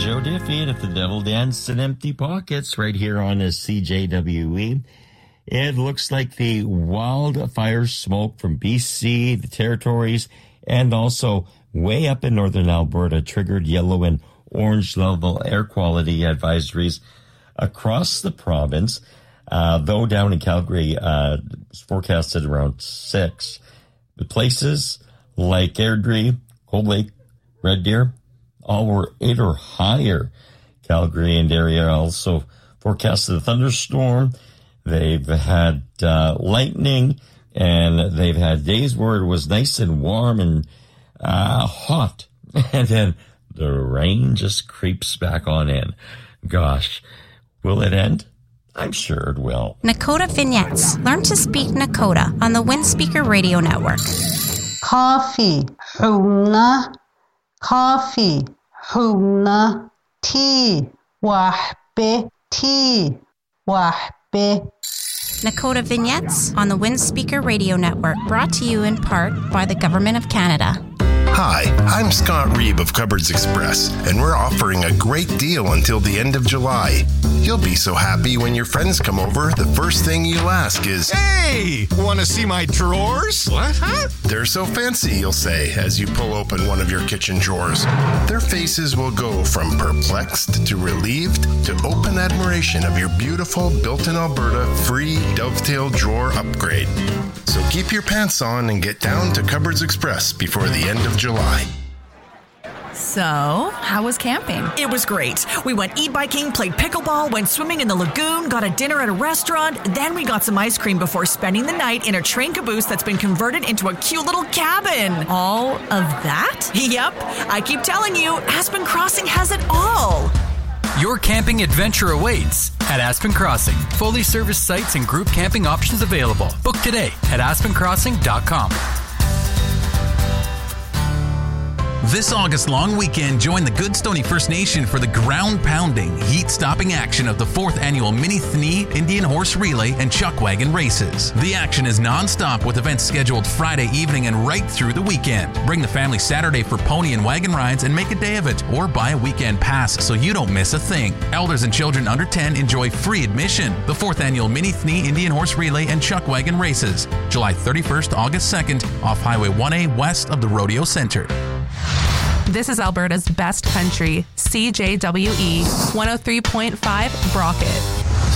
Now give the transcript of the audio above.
Joe Diffie, and if the devil danced in empty pockets, right here on the CJWE. It looks like the wildfire smoke from BC, the territories, and also way up in northern Alberta triggered yellow and orange level air quality advisories across the province. Though down in Calgary, it's forecasted around 6. The places like Airdrie, Cold Lake, Red Deer, all were 8 or higher. Calgary and area also forecasted a thunderstorm. They've had lightning, and they've had days where it was nice and warm and hot. And then the rain just creeps back on in. Gosh, will it end? I'm sure it will. Nakota Vignettes. Learn to speak Nakota on the Windspeaker Radio Network. Coffee, huna, coffee, huna, tea, wahbe, tea, wahbe. Nakota Vignettes on the Windspeaker Radio Network, brought to you in part by the Government of Canada. Hi, I'm Scott Reeb of Cupboards Express, and we're offering a great deal until the end of July. You'll be so happy when your friends come over, the first thing you'll ask is, "Hey, want to see my drawers?" "What, huh?" "They're so fancy," you'll say as you pull open one of your kitchen drawers. Their faces will go from perplexed to relieved to open admiration of your beautiful built-in Alberta free dovetail drawer upgrade. So keep your pants on and get down to Cupboards Express before the end of July. So, how was camping? It was great. We went e-biking, played pickleball, went swimming in the lagoon, got a dinner at a restaurant, then we got some ice cream before spending the night in a train caboose that's been converted into a cute little cabin. All of that? Yep. I keep telling you, Aspen Crossing has it all. Your camping adventure awaits at Aspen Crossing. Fully serviced sites and group camping options available. Book today at aspencrossing.com. This August long weekend, join the Goodstoney First Nation for the ground-pounding, heat-stopping action of the 4th annual Mini Thnee Indian Horse Relay and Chuck Wagon Races. The action is non-stop with events scheduled Friday evening and right through the weekend. Bring the family Saturday for pony and wagon rides and make a day of it, or buy a weekend pass so you don't miss a thing. Elders and children under 10 enjoy free admission. The 4th annual Mini Thnee Indian Horse Relay and Chuck Wagon Races, July 31st, August 2nd, off Highway 1A west of the Rodeo Center. This is Alberta's best country, CJWE 103.5 Brockett.